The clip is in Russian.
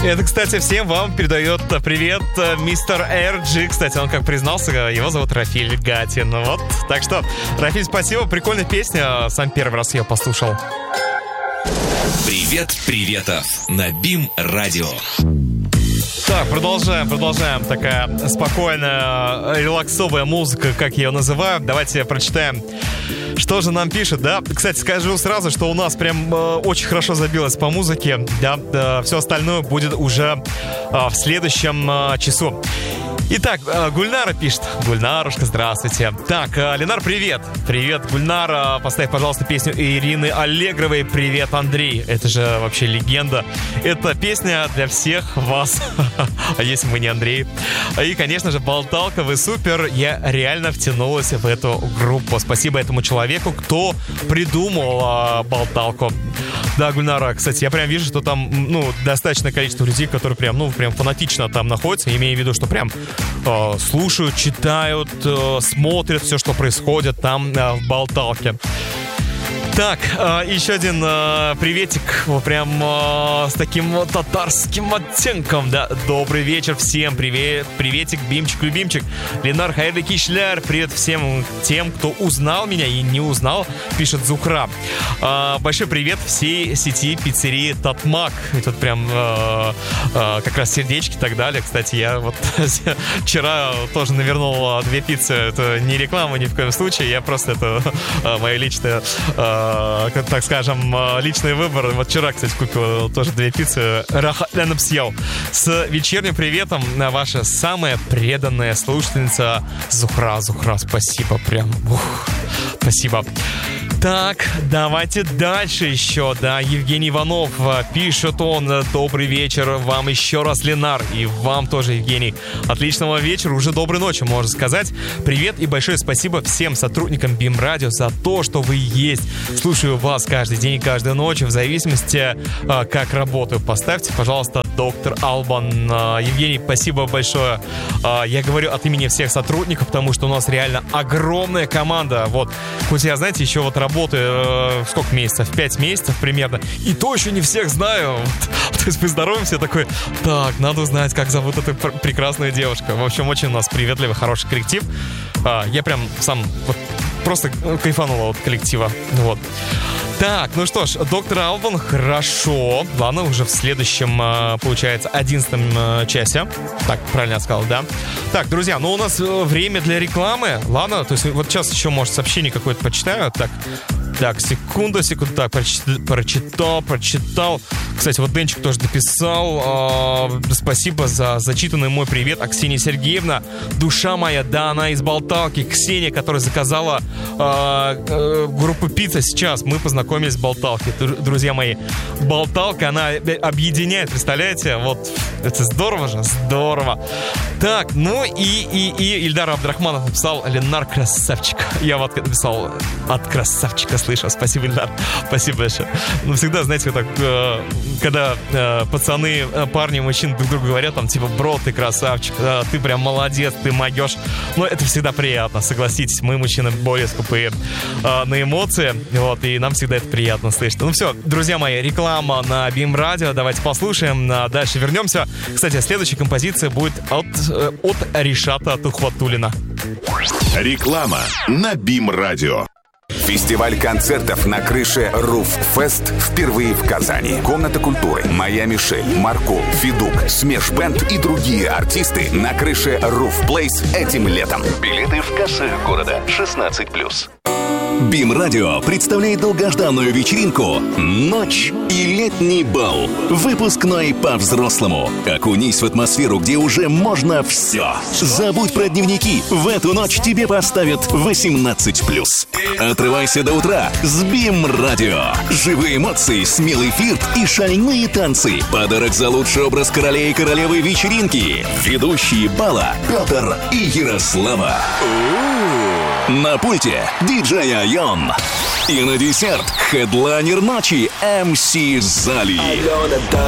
Это, кстати, всем вам передает привет мистер RG. Кстати, он как признался, его зовут Рафиль Гатин. Вот. Так что, Рафиль, спасибо. Прикольная песня. Сам первый раз ее послушал. Привет, приветов на БИМ Радио. Так, продолжаем. Такая спокойная, релаксовая музыка, как я ее называю. Давайте прочитаем, что же нам пишет, да. Кстати, скажу сразу, что у нас прям очень хорошо забилось по музыке, да. Все остальное будет уже в следующем часу. Итак, Гульнара пишет. Гульнарушка, здравствуйте. Так, Ленар, привет. Привет, Гульнара. Поставь, пожалуйста, песню Ирины Аллегровой «Привет, Андрей». Это же вообще легенда. Это песня для всех вас. А если мы не Андрей? И, конечно же, «Болталка», вы супер. Я реально втянулась в эту группу. Спасибо этому человеку, кто придумал «Болталку». Да, Гульнара, кстати, я прям вижу, что там, достаточное количество людей, которые прям фанатично там находятся. Имею в виду, что прям слушают, читают, смотрят все, что происходит там в «Болталке». Так, еще один приветик, прям с таким татарским оттенком, да. Добрый вечер всем, приветик, Бимчик, любимчик. Ленар Хайрли Кишляр, привет всем тем, кто узнал меня и не узнал, пишет Зухра. Большой привет всей сети пиццерии Татмак. И тут прям как раз сердечки и так далее. Кстати, я вот вчера тоже навернул 2 пиццы. Это не реклама ни в коем случае, я просто это моя личная... так скажем, личный выбор. Вот вчера, кстати, купил тоже 2 пиццы. Рахатляном съел. С вечерним приветом ваша самая преданная слушательница Зухра. Зухра, спасибо. Прям. Спасибо. Так, давайте дальше еще, да, Евгений Иванов, пишет он: добрый вечер вам еще раз, Ленар, и вам тоже, Евгений. Отличного вечера, уже доброй ночи, можно сказать. Привет и большое спасибо всем сотрудникам БИМ Радио за то, что вы есть. Слушаю вас каждый день и каждую ночь, в зависимости, как работаю. Поставьте, пожалуйста, доктор Албан. Евгений, спасибо большое. Я говорю от имени всех сотрудников, потому что у нас реально огромная команда. Вот, хоть я, знаете, еще вот работаю сколько месяцев? 5 месяцев примерно. И то еще не всех знаю. То есть мы здороваемся, такой: так, надо узнать, как зовут эту прекрасную девушку. В общем, очень у нас приветливый, хороший коллектив. Я прям сам вот просто кайфанул от коллектива. Вот. Так, ну что ж, доктор Албан, хорошо. Ладно, уже в следующем, получается, 11 часе. Так, правильно я сказал, да? Так, друзья, ну у нас время для рекламы. Ладно, то есть вот сейчас еще, может, сообщение какое-то почитаю. Так, секунду. Так, прочитал. Кстати, вот Денчик тоже дописал. Спасибо за зачитанный мой привет. А Ксения Сергеевна, душа моя, да, она из Болталки. Ксения, которая заказала группу пицца сейчас. Мы познакомились с Болталки. Друзья мои, Болталка, она объединяет, представляете? Вот, это здорово же, здорово. Так, ну и Ильдар Абдрахманов написал: Ленар, красавчик. Я вот написал: от красавчика слышу. Спасибо, Ильдар. Спасибо большое. Ну, всегда, знаете, вот так, когда пацаны, парни, мужчины друг другу говорят, там, типа: бро, ты красавчик, ты прям молодец, ты могешь. Ну, это всегда приятно, согласитесь. Мы, мужчины, более скупые на эмоции, вот, и нам всегда это приятно слышать. Ну, все, друзья мои, реклама на БИМ Радио. Давайте послушаем, дальше вернемся. Кстати, следующая композиция будет от Ришата Тухватуллина. Реклама на БИМ Радио. Фестиваль концертов на крыше Roof Fest впервые в Казани. Комната культуры, Моя Мишель, Марко, Федук, Смеш Бэнд и другие артисты на крыше Roof Place этим летом. Билеты в кассах города 16+. БИМ Радио представляет долгожданную вечеринку «Ночь и летний бал». Выпускной по-взрослому. Окунись в атмосферу, где уже можно все. Забудь про дневники. В эту ночь тебе поставят 18+. Отрывайся до утра с БИМ Радио. Живые эмоции, смелый флирт и шальные танцы. Подарок за лучший образ короля и королевы вечеринки. Ведущие бала Петр и Ярослава. На пульте диджей Айон. И на десерт хедлайнер ночи МС Зали.